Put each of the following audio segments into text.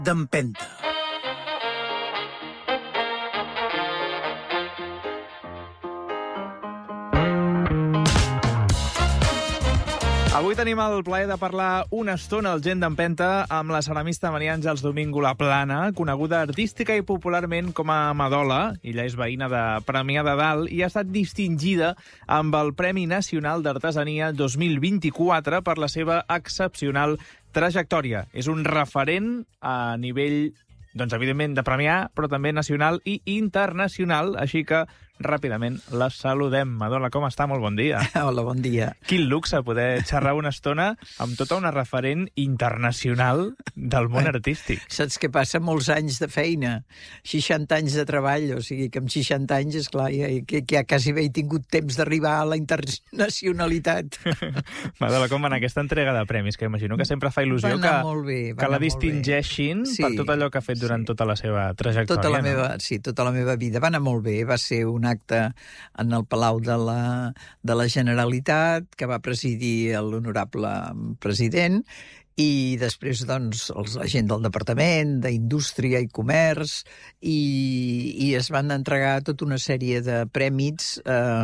d'empenta. Avui tenim el plaer de parlar una estona al Gent d'Empenta amb la ceramista Maria Àngels Domingo La Plana, coneguda artística i popularment com a Madola. Ella és veïna de Premià de Dalt i ha estat distingida amb el Premi Nacional d'Artesania 2024 per la seva excepcional trajectòria. És un referent a nivell, doncs, evidentment, de Premià, però també nacional i internacional, així que ràpidament la saludem. Madola, com està? Molt bon dia. Hola, bon dia. Quin luxe poder xerrar una estona amb tota una referent internacional del món artístic. Saps què passa? Molts anys de feina, 60 anys de treball, o sigui que amb 60 anys, esclar, ja quasi bé he tingut temps d'arribar a la internacionalitat. Madola, com va anar aquesta entrega de premis? Que imagino que sempre fa il·lusió que la distingeixin per tot allò que ha fet durant tota la seva trajectòria. Tota la meva vida. Va anar molt bé, va ser un acte en el Palau de la Generalitat, que va presidir l'honorable president, i després, doncs, la gent del Departament d'Indústria i Comerç, i es van entregar tota una sèrie de prèmits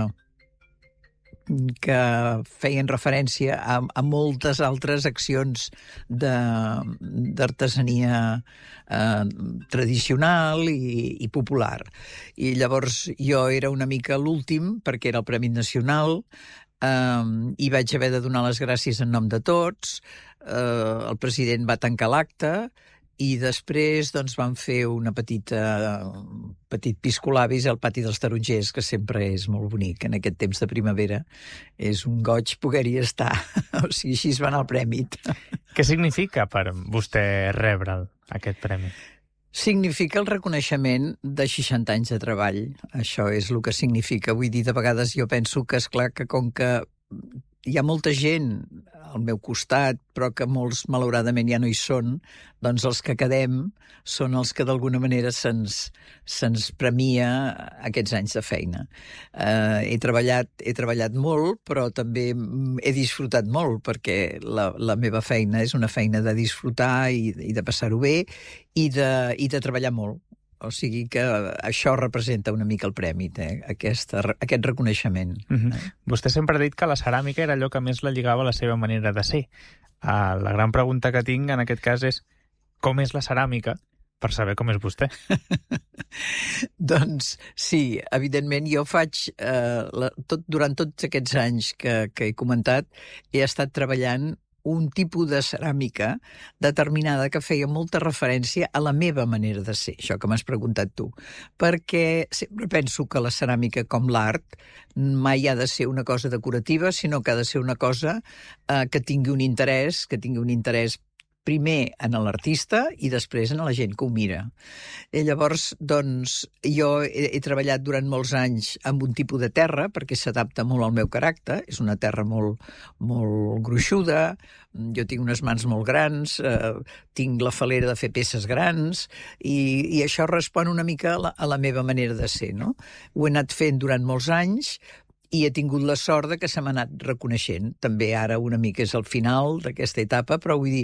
que feien referència a moltes altres accions d'artesania tradicional i popular. I llavors jo era una mica l'últim, perquè era el Premi Nacional, i vaig haver de donar les gràcies en nom de tots. El president va tancar l'acte, i després doncs, vam fer una petit piscolabis al pati dels Tarongers, que sempre és molt bonic. En aquest temps de primavera és un goig poder-hi estar. O sigui, així es va anar el premi. Què significa per vostè rebre'l, aquest premi? Significa el reconeixement de 60 anys de treball. Això és el que significa. Vull dir, de vegades jo penso que, esclar, que com que hi ha molta gent al meu costat, però que molts, malauradament, ja no hi són, doncs els que quedem són els que d'alguna manera se'ns premia aquests anys de feina. He treballat molt, però també he disfrutat molt, perquè la meva feina és una feina de disfrutar i de passar-ho bé i de treballar molt. O sigui que això representa una mica el premi, aquest reconeixement. Vostè sempre ha dit que la ceràmica era allò que més la lligava a la seva manera de ser. La gran pregunta que tinc en aquest cas és com és la ceràmica per saber com és vostè? Doncs sí, evidentment jo faig, durant tots aquests anys que he comentat, he estat treballant un tipus de ceràmica determinada que feia molta referència a la meva manera de ser, això que m'has preguntat tu. Perquè sempre penso que la ceràmica, com l'art, mai ha de ser una cosa decorativa, sinó que ha de ser una cosa que tingui un interès primer en l'artista i després en la gent que ho mira. I llavors, doncs, jo he treballat durant molts anys amb un tipus de terra, perquè s'adapta molt al meu caràcter. És una terra molt, molt gruixuda, jo tinc unes mans molt grans, tinc la falera de fer peces grans, i això respon una mica a la meva manera de ser, no? Ho he anat fent durant molts anys, i he tingut la sort de que se m'ha anat reconeixent. També ara una mica és el final d'aquesta etapa, però vull dir,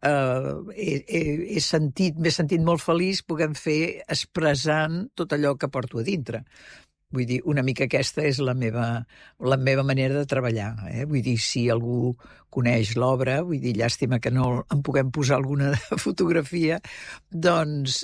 m'he sentit molt feliç podent fer expressant tot allò que porto a dintre. Vull dir, una mica aquesta és la meva manera de treballar. Vull dir, si algú coneix l'obra, vull dir, llàstima que no en puguem posar alguna fotografia, doncs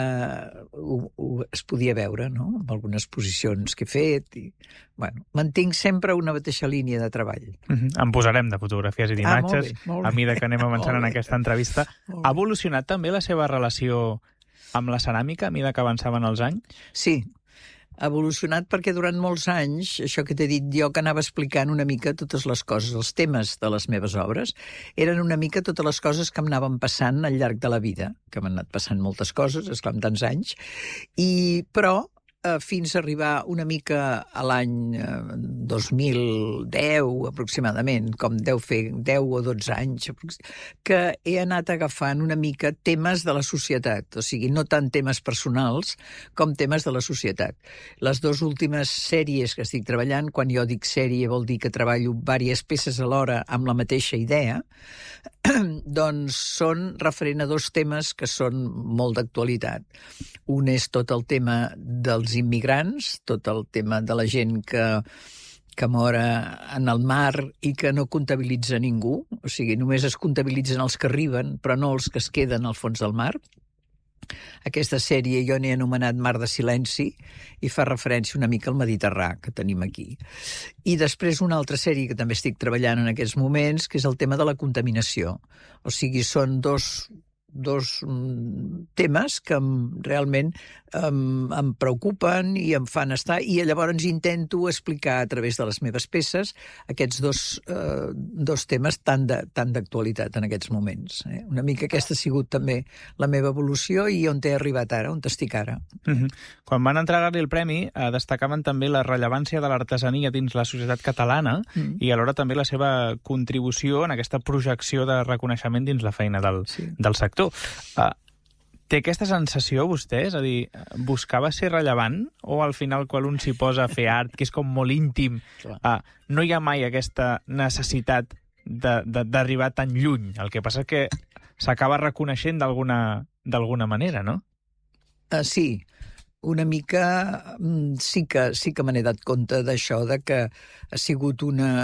es podia veure, no?, amb algunes posicions que he fet. I, bueno, mantinc sempre una mateixa línia de treball. En posarem de fotografies i d'imatges a mesura que anem avançant en aquesta entrevista. Ha evolucionat també la seva relació amb la ceràmica a mesura que avançaven els anys? Sí. Ha evolucionat perquè durant molts anys, això que t'he dit jo, que anava explicant una mica totes les coses, els temes de les meves obres, eren una mica totes les coses que m'anaven passant al llarg de la vida, que m'han anat passant moltes coses, esclar, amb tants anys, però fins a arribar una mica a l'any 2010, aproximadament, com deu fer 10 o 12 anys, que he anat agafant una mica temes de la societat, o sigui, no tant temes personals com temes de la societat. Les dues últimes sèries que estic treballant, quan jo dic sèrie vol dir que treballo diverses peces alhora amb la mateixa idea, doncs són referent a dos temes que són molt d'actualitat. Un és tot el tema dels immigrants, tot el tema de la gent que mor en el mar i que no comptabilitza ningú, o sigui, només es comptabilitzen els que arriben, però no els que es queden al fons del mar. Aquesta sèrie jo n'he anomenat Mar de Silenci i fa referència una mica al Mediterrani que tenim aquí. I després una altra sèrie que també estic treballant en aquests moments, que és el tema de la contaminació. O sigui, són dos temes que realment em preocupen i em fan estar, i llavors intento explicar a través de les meves peces aquests dos temes tan d'actualitat en aquests moments. Una mica aquesta ha sigut també la meva evolució i on he arribat ara, on estic ara. Quan van entregar-li el premi, destacaven també la rellevància de l'artesania dins la societat catalana i alhora també la seva contribució en aquesta projecció de reconeixement dins la feina del sector. Té aquesta sensació, vostè? És a dir, buscava ser rellevant o al final quan un s'hi posa a fer art, que és com molt íntim, no hi ha mai aquesta necessitat d'arribar tan lluny? El que passa és que s'acaba reconeixent d'alguna manera, no? Sí, una mica sí que me n'he dat compte d'això, de que ha sigut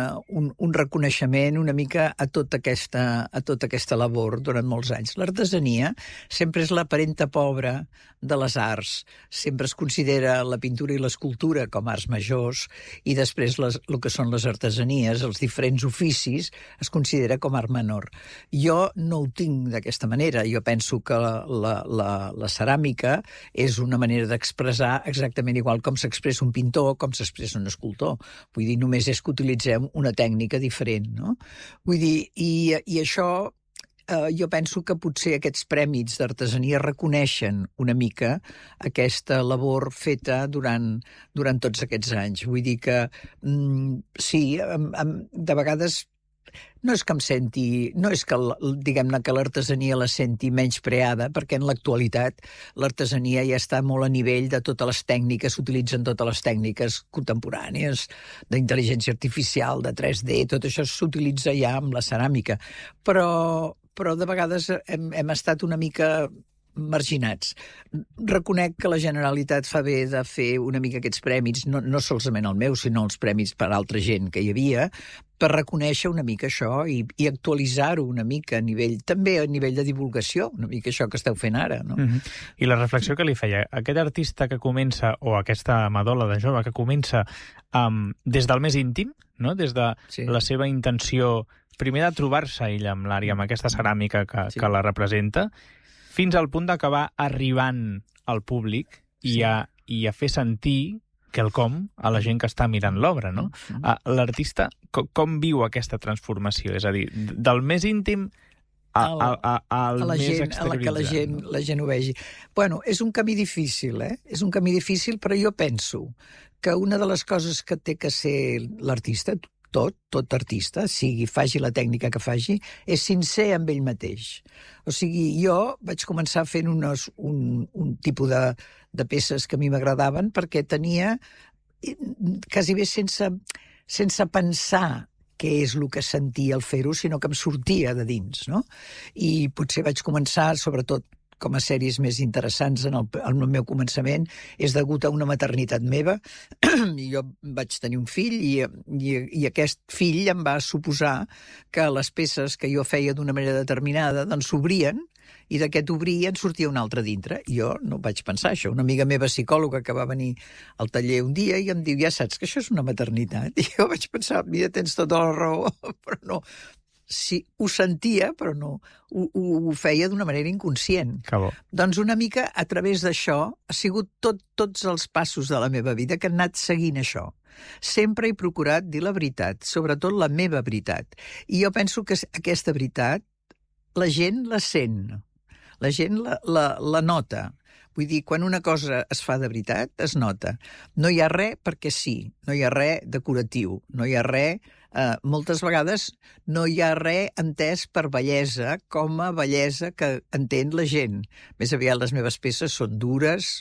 un reconeixement una mica a tota aquesta labor durant molts anys. L'artesania sempre és la parenta pobra de les arts. Sempre es considera la pintura i l'escultura com arts majors i després el que són les artesanies, els diferents oficis, es considera com art menor. Jo no ho tinc d'aquesta manera. Jo penso que la ceràmica és una manera d'expressar exactament igual com s'expressa un pintor, com s'expressa un escultor. Vull dir, només és que utilitzem una tècnica diferent, no? Vull dir, i això jo penso que potser aquests prèmits d'artesania reconeixen una mica aquesta labor feta durant tots aquests anys. Vull dir que sí, de vegades no és que em senti, no és que, diguem-ne, que l'artesania la senti menyspreada, perquè en l'actualitat l'artesania ja està molt a nivell de totes les tècniques, s'utilitzen totes les tècniques contemporànies, d'intel·ligència artificial, de 3D, tot això s'utilitza ja amb la ceràmica. Però de vegades hem estat una mica marginats. Reconec que la Generalitat fa bé de fer una mica aquests prèmits, no solament el meu, sinó els prèmits per altra gent que hi havia, per reconèixer una mica això i actualitzar-ho una mica també a nivell de divulgació, una mica això que esteu fent ara, no? I la reflexió que li feia, aquest artista que comença, o aquesta Madola de jove que comença des del més íntim, no? Des de la seva intenció, primer de trobar-se ell amb l'àrea, amb aquesta ceràmica que la representa, fins al punt d'acabar arribant al públic i a fer sentir quelcom a la gent que està mirant l'obra, no? L'artista, com viu aquesta transformació? És a dir, del més íntim al més exterioritzat. Que la gent ho vegi. Bueno, és un camí difícil, És un camí difícil, però jo penso que una de les coses que té que ser l'artista, tot artista, faci la tècnica que faci, és sincer amb ell mateix. O sigui, jo vaig començar fent un tipus de peces que a mi m'agradaven perquè tenia quasi bé sense pensar què és el que sentia al fer-ho, sinó que em sortia de dins, no? I potser vaig començar, sobretot com a sèries més interessants en el meu començament, és degut a una maternitat meva. Jo vaig tenir un fill i aquest fill em va suposar que les peces que jo feia d'una manera determinada doncs s'obrien i d'aquest obrir en sortia un altre dintre. Jo no vaig pensar això. Una amiga meva psicòloga que va venir al taller un dia i em diu, ja saps que això és una maternitat. I jo vaig pensar, mira, tens tota la raó, però no. Sí, ho sentia, però no. Ho feia d'una manera inconscient. Doncs una mica a través d'això ha sigut tots els passos de la meva vida que han anat seguint això. Sempre he procurat dir la veritat, sobretot la meva veritat. I jo penso que aquesta veritat la gent la sent. La gent la nota. Vull dir, quan una cosa es fa de veritat, es nota. No hi ha res perquè sí, no hi ha res decoratiu, no hi ha res... moltes vegades no hi ha res entès per bellesa com a bellesa que entén la gent. Més aviat les meves peces són dures,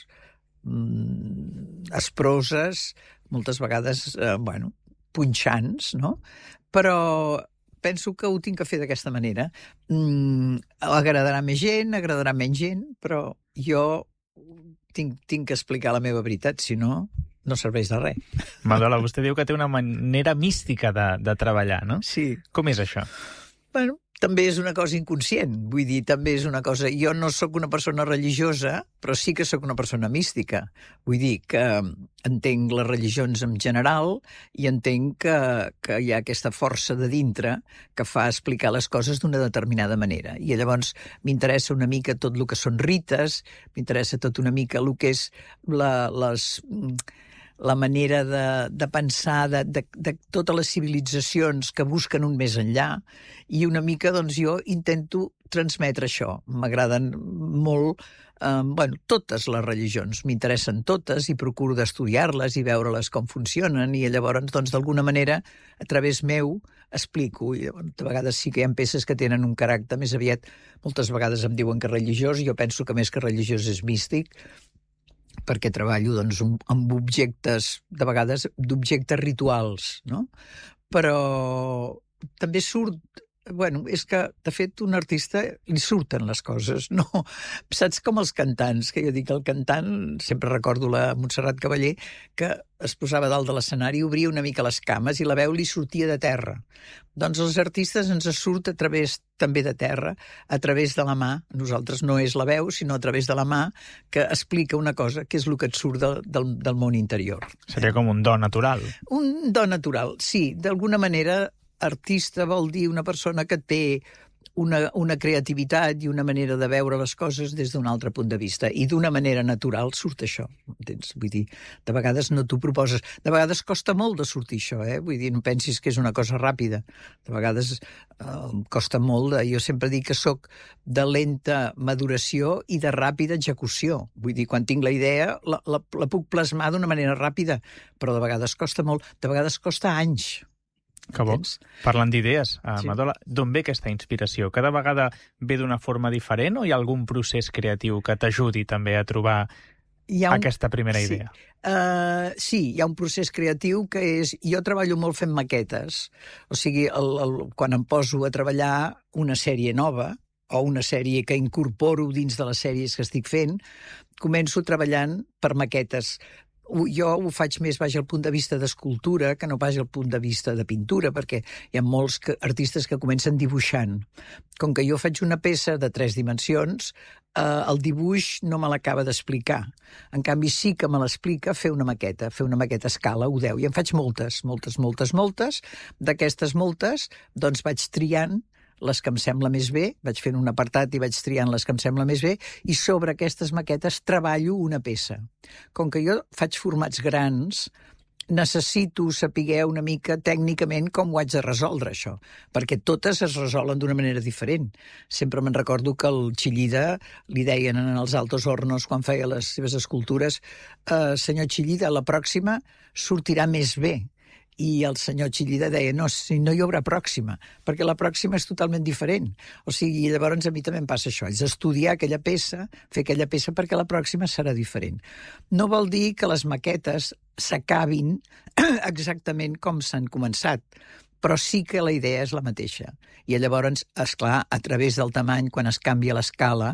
asproses, moltes vegades, punxants, no? Però penso que ho tinc que fer d'aquesta manera. Agradarà més gent, agradarà menys gent, però jo tinc que explicar la meva veritat, si no, no serveix de res. Madola, vostè diu que té una manera mística de treballar, no? Sí. Com és això? Bueno, també és una cosa inconscient, vull dir, també és una cosa... Jo no sóc una persona religiosa, però sí que sóc una persona mística. Vull dir que entenc les religions en general i entenc que hi ha aquesta força de dintre que fa explicar les coses d'una determinada manera. I llavors m'interessa una mica tot el que són rites, m'interessa tot una mica el que és la manera de pensar de totes les civilitzacions que busquen un més enllà, i una mica doncs jo intento transmetre això. M'agraden molt totes les religions, m'interessen totes i procuro d'estudiar-les i veure-les com funcionen, i llavors doncs d'alguna manera a través meu explico, i de vegades sí que hi ha peces que tenen un caràcter més aviat, moltes vegades em diuen que religiós, i jo penso que més que religiós és místic, perquè treballo doncs, amb objectes, de vegades d'objectes rituals, no? Però també surt... és que, de fet, un artista li surten les coses, no? Saps com els cantants, que jo dic el cantant, sempre recordo la Montserrat Cavaller, que es posava dalt de l'escenari, obria una mica les cames i la veu li sortia de terra. Doncs els artistes ens surt a través també de terra, a través de la mà. Nosaltres no és la veu, sinó a través de la mà, que explica una cosa, que és el que et surt del món interior. Seria com un do natural. Un do natural, sí. D'alguna manera, artista vol dir una persona que té una creativitat i una manera de veure les coses des d'un altre punt de vista. I d'una manera natural surt això. Entens? Vull dir, de vegades no t'ho proposes. De vegades costa molt de sortir això, Vull dir, no pensis que és una cosa ràpida. De vegades costa molt. Jo sempre dic que sóc de lenta maduració i de ràpida execució. Vull dir, quan tinc la idea, la puc plasmar d'una manera ràpida, però de vegades costa molt. De vegades costa anys. Que bo. Parlant d'idees, Madola, d'on ve aquesta inspiració? Cada vegada ve d'una forma diferent o hi ha algun procés creatiu que t'ajudi també a trobar aquesta primera idea? Sí, hi ha un procés creatiu que és... Jo treballo molt fent maquetes. O sigui, quan em poso a treballar una sèrie nova o una sèrie que incorporo dins de les sèries que estic fent, començo treballant per maquetes. Jo ho faig més al punt de vista d'escultura que no pas al punt de vista de pintura, perquè hi ha molts artistes que comencen dibuixant. Com que jo faig una peça de 3 dimensions, el dibuix no me l'acaba d'explicar. En canvi, sí que me l'explica fer una maqueta a escala, ho deu. I en faig moltes. D'aquestes moltes, doncs vaig triant les que em sembla més bé, vaig fent un apartat i vaig triant les que em sembla més bé, i sobre aquestes maquetes treballo una peça. Com que jo faig formats grans, necessito saber una mica tècnicament com ho haig de resoldre, això, perquè totes es resolen d'una manera diferent. Sempre me'n recordo que el Chillida li deien en els Altos Hornos, quan feia les seves escultures, senyor Chillida, la pròxima sortirà més bé. I el senyor Chillida deia, no hi haurà pròxima, perquè la pròxima és totalment diferent. O sigui, llavors a mi també em passa això, és estudiar aquella peça, fer aquella peça perquè la pròxima serà diferent. No vol dir que les maquetes s'acabin exactament com s'han començat, però sí que la idea és la mateixa. I llavors, esclar, a través del tamany, quan es canvia l'escala,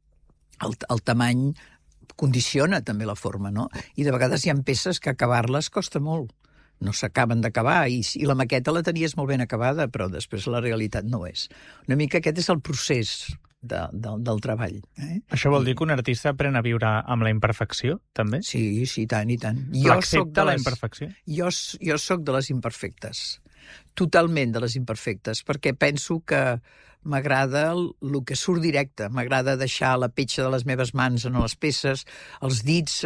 el tamany condiciona també la forma, no? I de vegades hi ha peces que acabar-les costa molt. No s'acaben d'acabar, i la maqueta la tenies molt ben acabada, però després la realitat no és. Una mica aquest és el procés del treball. Això vol dir que un artista aprèn a viure amb la imperfecció, també? Sí, tant i tant. L'accepta la imperfecció? Jo soc de les imperfectes, totalment de les imperfectes, perquè penso que m'agrada el que surt directe, m'agrada deixar la petja de les meves mans en les peces, els dits,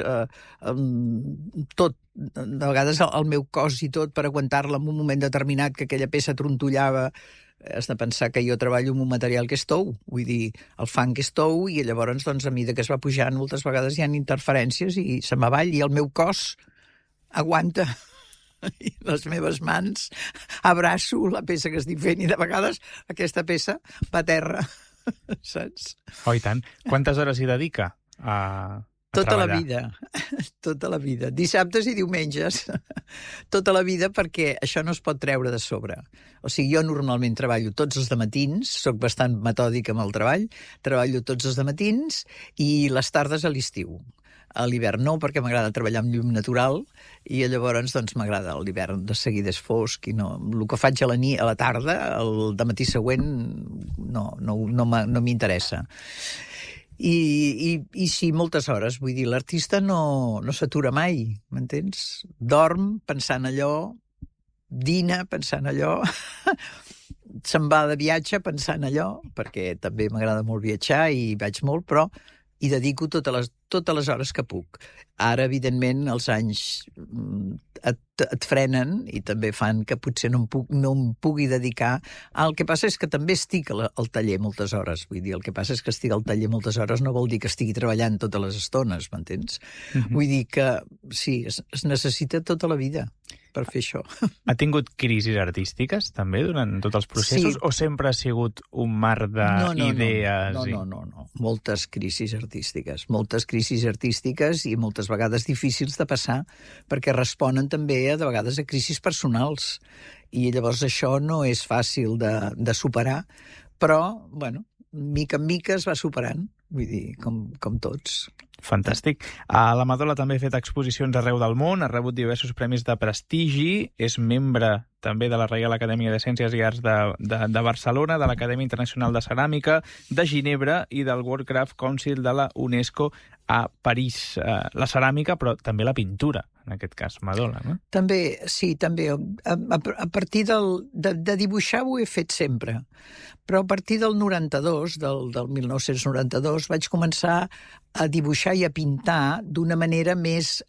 tot, de vegades el meu cos i tot, per aguantar-la en un moment determinat que aquella peça trontollava, has de pensar que jo treballo amb un material que és tou, vull dir, el fang és tou, i llavors, doncs, a mesura que es va pujant, moltes vegades hi ha interferències i se'n va avall, i el meu cos aguanta. I les meves mans abraço la peça que estic fent i de vegades aquesta peça va a terra, saps? Oh, i tant. Quantes hores hi dedica a Tota la treballar? vida, tota la vida. Dissabtes i diumenges, tota la vida, perquè això no es pot treure de sobre. O sigui, jo normalment treballo tots els dematins, soc bastant metòdic amb el treball, treballo tots els dematins i les tardes a l'estiu. A l'hivern no, perquè m'agrada treballar amb llum natural, i llavors doncs, m'agrada a l'hivern, de seguida és fosc, i no, el que faig a la tarda, el dematí següent, no m'interessa. I sí, moltes hores, vull dir, l'artista no s'atura mai, m'entens? Dorm pensant allò, dina pensant allò, se'n va de viatge pensant allò, perquè també m'agrada molt viatjar i vaig molt, però hi dedico totes les hores que puc. Ara, evidentment, els anys et frenen i també fan que potser no em pugui dedicar. El que passa és que també estic al taller moltes hores. Vull dir, el que passa és que estic al taller moltes hores no vol dir que estigui treballant totes les estones, m'entens? Vull dir que sí, es necessita tota la vida per fer això. Ha tingut crisis artístiques, també, durant tots els processos? Sí. O sempre ha sigut un mar d'idees? No. Moltes crisis artístiques. Moltes crisis artístiques i moltes vegades difícils de passar, perquè responen també, de vegades, a crisis personals. I llavors això no és fàcil de superar, però, bueno, mica en mica es va superant, vull dir, com tots. Fantàstic. La Madola també ha fet exposicions arreu del món, ha rebut diversos premis de prestigi, és membre també de la Reial Acadèmia de Ciències i Arts de Barcelona, de l'Acadèmia Internacional de Ceràmica, de Ginebra i del World Craft Council de la UNESCO a París. La ceràmica, però també la pintura, en aquest cas, Madola, no? També, sí, també. A partir de dibuixar ho he fet sempre, però a partir del 92, del 1992, vaig començar a dibuixar i a pintar d'una manera més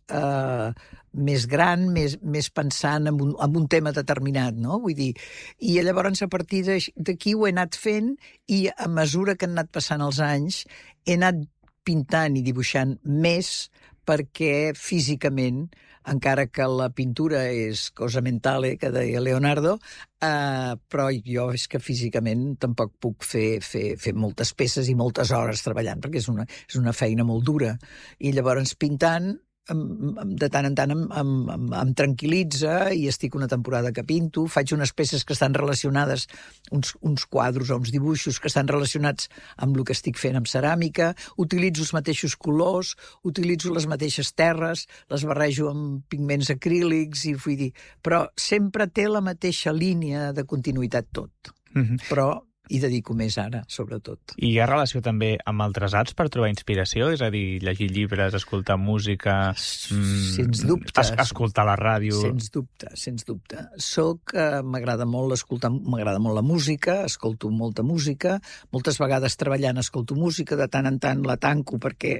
gran, més pensant en un tema determinat, no? Vull dir, i llavors a partir d'aquí ho he anat fent, i a mesura que han anat passant els anys he anat pintant i dibuixant més, perquè físicament, encara que la pintura és cosa mentale, que deia Leonardo, però jo és que físicament tampoc puc fer moltes peces i moltes hores treballant, perquè és una feina molt dura. I llavors pintant, de tant en tant em tranquil·litza, i estic una temporada que pinto, faig unes peces que estan relacionades, uns quadros o uns dibuixos que estan relacionats amb el que estic fent amb ceràmica, utilitzo els mateixos colors, utilitzo les mateixes terres, les barrejo amb pigments acrílics, i vull dir, però sempre té la mateixa línia de continuïtat tot. Però hi dedico més ara, sobretot. I hi ha relació també amb altres arts per trobar inspiració? És a dir, llegir llibres, escoltar música... Sens dubte. Escoltar la ràdio... Sens dubte. M'agrada molt la música, escolto molta música, moltes vegades treballant escolto música, de tant en tant la tanco perquè...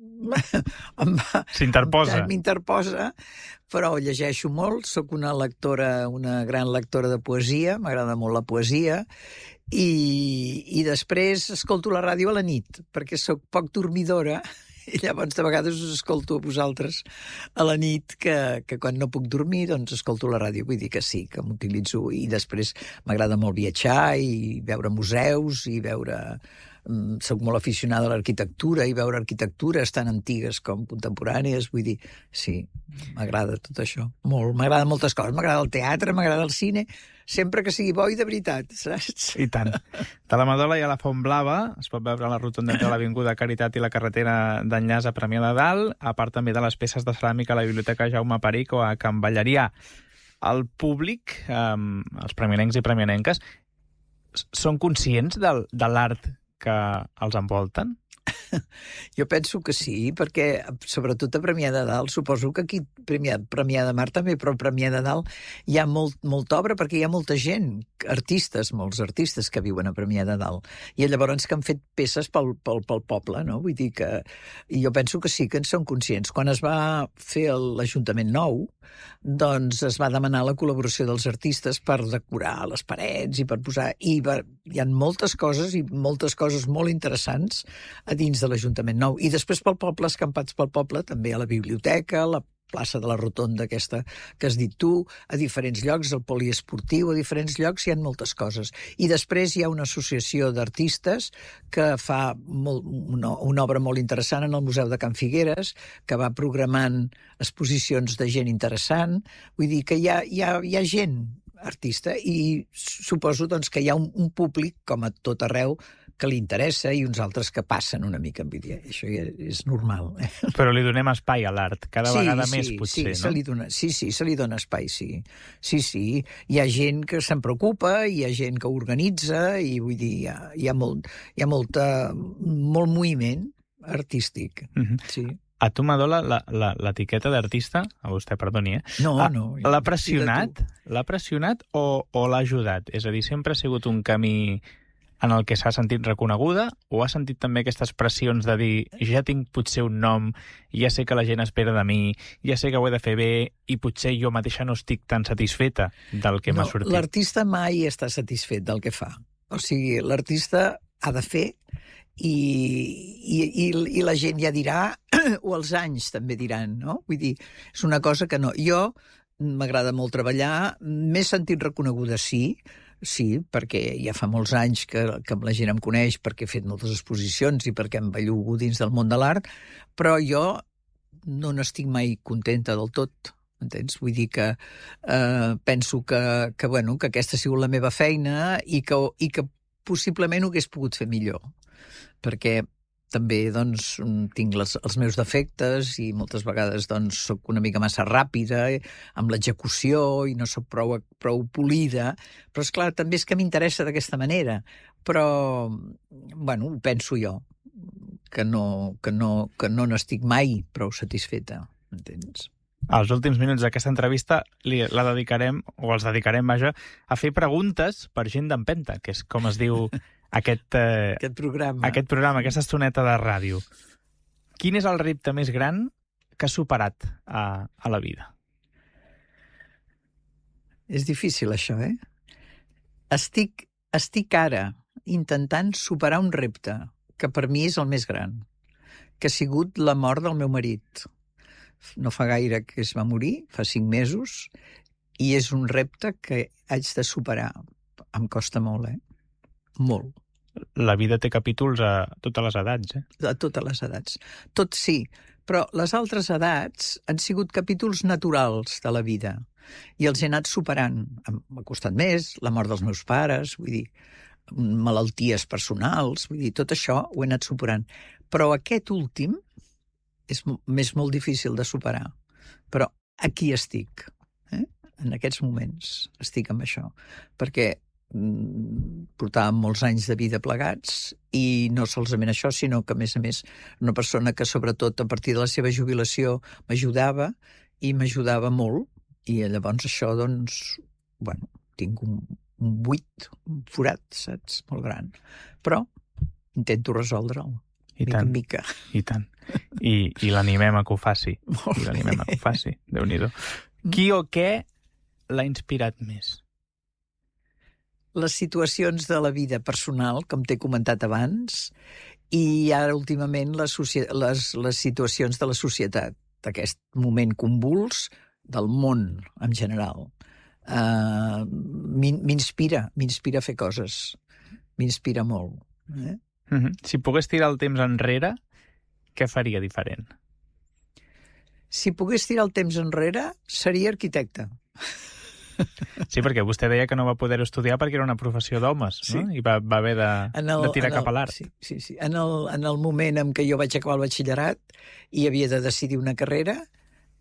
M'interposa, però llegeixo molt, sóc una gran lectora de poesia, m'agrada molt la poesia, i després escolto la ràdio a la nit, perquè sóc poc dormidora, i llavors de vegades us escolto a vosaltres a la nit, que quan no puc dormir doncs escolto la ràdio. Vull dir que sí, que m'utilitzo, i després m'agrada molt viatjar i veure museus i veure... Soc molt aficionada a l'arquitectura i veure arquitectures tan antigues com contemporànies, vull dir, sí, m'agrada tot això, molt, m'agrada moltes coses, m'agrada el teatre, m'agrada el cine, sempre que sigui bo i de veritat, saps? I tant. De la Madola hi ha la Font Blava, es pot veure a la rotonda entre l'Avinguda Caritat i la carretera d'enllaç a Premià de Dalt, a part també de les peces de ceràmica a la Biblioteca Jaume Peric o a Can Ballerià. El públic, els premianencs i premianenques, són conscients de l'art que els envolten? Jo penso que sí, perquè sobretot a Premià de Dalt, suposo que aquí Premià de Mar també, però a Premià de Dalt hi ha molta obra perquè hi ha molta gent, molts artistes que viuen a Premià de Dalt. I llavors que han fet peces pel poble, no? Vull dir que... I jo penso que sí que en són conscients. Quan es va fer l'Ajuntament nou, doncs es va demanar la col·laboració dels artistes per decorar les parets i per posar... hi ha moltes coses molt interessants a dins de l'Ajuntament nou. I després pel poble, escampats pel poble, també a la biblioteca, la plaça de la Rotonda aquesta que has dit tu, a diferents llocs, al poliesportiu, a diferents llocs hi ha moltes coses. I després hi ha una associació d'artistes que fa una obra molt interessant en el Museu de Can Figueres, que va programant exposicions de gent interessant. Vull dir que hi ha gent artista i suposo doncs, que hi ha un públic, com a tot arreu, que li interessa i uns altres que passen una mica envidia. Això ja és normal. Però li donem espai a l'art, cada vegada més, potser, no? Se li dona espai, sí. Sí. Hi ha gent que se'n preocupa, hi ha gent que organitza, i vull dir, hi ha molt moviment artístic. Sí. A tu, Madola, l'etiqueta d'artista, a vostè, perdoni, No. L'ha pressionat o l'ha ajudat? És a dir, sempre ha sigut un camí en el que s'ha sentit reconeguda, o ha sentit també aquestes pressions de dir ja tinc potser un nom, ja sé que la gent espera de mi, ja sé que ho he de fer bé, i potser jo mateixa no estic tan satisfeta del que m'ha sortit? L'artista mai està satisfet del que fa. O sigui, l'artista ha de fer i la gent ja dirà, o els anys també diran, no? Vull dir, és una cosa que no... Jo m'agrada molt treballar, m'he sentit reconeguda, sí, perquè ja fa molts anys que la gent em coneix, perquè he fet moltes exposicions i perquè em bellugo dins del món de l'art, però jo no n'estic mai contenta del tot, entens? Vull dir que penso que aquesta ha sigut la meva feina i que possiblement ho hagués pogut fer millor, perquè també doncs, tinc els meus defectes i moltes vegades doncs, soc una mica massa ràpida amb l'execució i no soc prou polida, però esclar, també és que m'interessa d'aquesta manera, però ho penso jo, que no n'estic mai prou satisfeta, entens? Els últims minuts d'aquesta entrevista la dedicarem, o els dedicarem, vaja, a fer preguntes per gent d'empenta, que és com es diu aquest programa, aquesta estoneta de ràdio. Quin és el repte més gran que has superat a la vida? És difícil, això, Estic ara intentant superar un repte que per mi és el més gran, que ha sigut la mort del meu marit. No fa gaire que es va morir, fa 5 mesos, i és un repte que haig de superar. Em costa molt, Molt. La vida té capítols a totes les edats, A totes les edats. Tot sí, però les altres edats han sigut capítols naturals de la vida i els he anat superant. M'ha costat més, la mort dels meus pares, vull dir, malalties personals, vull dir, tot això ho he anat superant. Però aquest últim és molt difícil de superar. Però aquí estic, en aquests moments estic amb això, perquè portàvem molts anys de vida plegats i no solament això, sinó que a més una persona que sobretot a partir de la seva jubilació m'ajudava i m'ajudava molt, i llavors això doncs, tinc un buit, un forat, saps? Molt gran. Però intento resoldre'l. Mica en mica. I tant. I l'animem a que ho faci. Déu-n'hi-do. Qui o què l'ha inspirat més? Les situacions de la vida personal, com t'he comentat abans, i ara últimament les situacions de la societat, d'aquest moment convuls del món en general. M'inspira a fer coses. M'inspira molt. Si pogués tirar el temps enrere, què faria diferent? Si pogués tirar el temps enrere, seria arquitecte. Sí, perquè vostè deia que no va poder estudiar perquè era una professió d'homes, no? I va haver de tirar cap a l'art. Sí. En el moment en què jo vaig acabar el batxillerat i havia de decidir una carrera,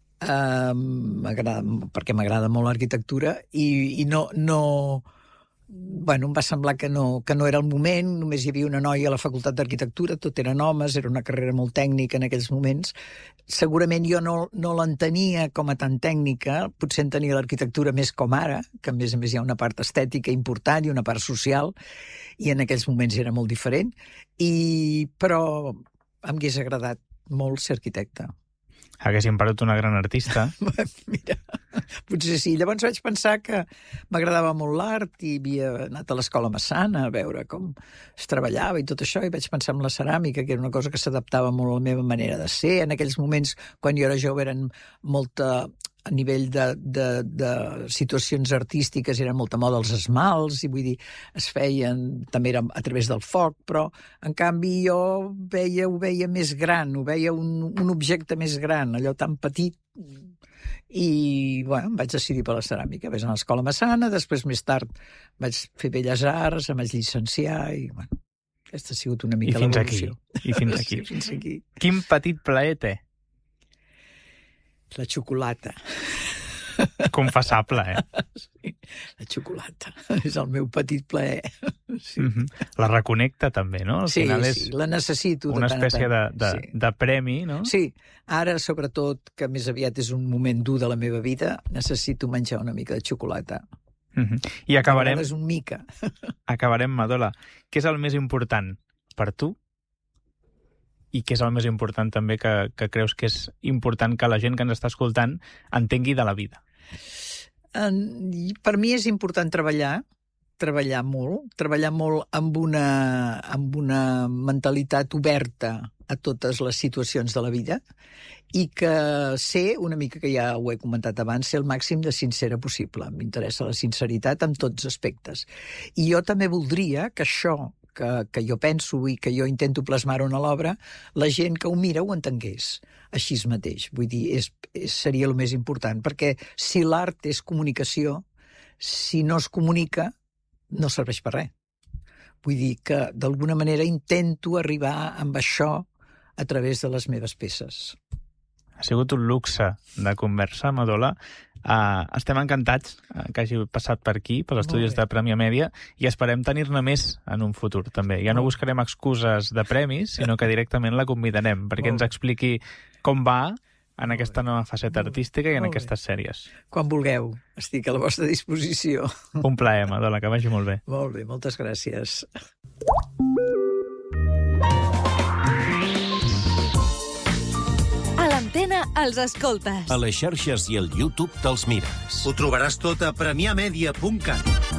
perquè m'agrada molt l'arquitectura, i no em va semblar que no era el moment, només hi havia una noia a la Facultat d'Arquitectura, tot eren homes, era una carrera molt tècnica en aquells moments. Segurament jo no l'entenia com a tan tècnica, potser entenia l'arquitectura més com ara, que a més hi ha una part estètica important i una part social, i en aquells moments era molt diferent, però em hagués agradat molt ser arquitecte. Haguéssim perdut una gran artista. Mira, potser sí. Llavors vaig pensar que m'agradava molt l'art i havia anat a l'escola Massana a veure com es treballava i tot això, i vaig pensar en la ceràmica, que era una cosa que s'adaptava molt a la meva manera de ser. En aquells moments, quan jo era jove, eren molta... a nivell de situacions artístiques eren molta moda els esmalts, i vull dir, es feien, també era a través del foc, però en canvi jo ho veia més gran, ho veia un objecte més gran, allò tan petit, i em vaig decidir per la ceràmica. Vaig anar a l'escola Massana, després més tard vaig fer Belles Arts, em vaig llicenciar, i aquesta ha sigut una mica l'evolució. I fins aquí. Sí, fins aquí. Quin petit plaer té? La xocolata. Confessable, Sí, la xocolata. És el meu petit plaer. Sí. La reconnecta també, no? Al final és la necessito. una espècie de premi, no? Sí, ara sobretot, que més aviat és un moment dur de la meva vida, necessito menjar una mica de xocolata. I acabarem... És un mica. Acabarem, Madola. Què és el més important per tu? I què és el més important també que creus que és important que la gent que ens està escoltant entengui de la vida? Per mi és important treballar molt amb una mentalitat oberta a totes les situacions de la vida, i que ser, una mica que ja ho he comentat abans, ser el màxim de sincera possible. M'interessa la sinceritat en tots aspectes. I jo també voldria que això que jo penso i que jo intento plasmar-ho a l'obra, la gent que ho mira ho entengués així mateix. Vull dir, seria el més important, perquè si l'art és comunicació, si no es comunica, no serveix per res. Vull dir que, d'alguna manera, intento arribar amb això a través de les meves peces. Ha sigut un luxe de conversa, Madola. Estem encantats que hagi passat per aquí, pels estudis de Premià Mèdia, i esperem tenir-ne més en un futur, també. Ja no buscarem excuses de premis, sinó que directament la convidarem perquè ens expliqui com va en aquesta nova faceta artística i en aquestes sèries. Quan vulgueu, estic a la vostra disposició. Un plaer, Madola, que vagi molt bé. Molt bé, moltes gràcies. A l'Antena els escoltes. A les xarxes i al YouTube te'ls mires. Ho trobaràs tot a premiamedia.cat.